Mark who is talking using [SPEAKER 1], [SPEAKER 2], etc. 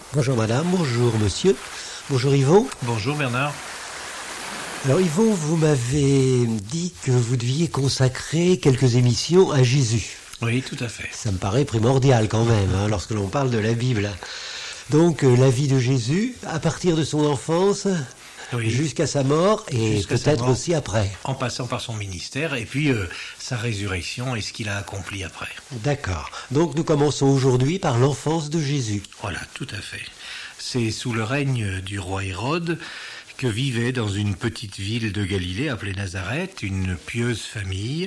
[SPEAKER 1] Bonjour madame, bonjour monsieur, bonjour Yvon.
[SPEAKER 2] Bonjour Bernard.
[SPEAKER 1] Alors Yvon, vous m'avez dit que vous deviez consacrer quelques émissions à Jésus.
[SPEAKER 2] Oui, tout à fait.
[SPEAKER 1] Ça me paraît primordial quand même, lorsque l'on parle de la Bible. Donc la vie de Jésus, à partir de son enfance jusqu'à sa mort et
[SPEAKER 2] Jusqu'à sa
[SPEAKER 1] peut-être
[SPEAKER 2] mort.
[SPEAKER 1] aussi après.
[SPEAKER 2] En passant par son ministère et puis sa résurrection et ce qu'il a accompli après.
[SPEAKER 1] D'accord. Donc nous commençons aujourd'hui par l'enfance de Jésus.
[SPEAKER 2] Voilà, tout à fait. C'est sous le règne du roi Hérode que vivait dans une petite ville de Galilée appelée Nazareth une pieuse famille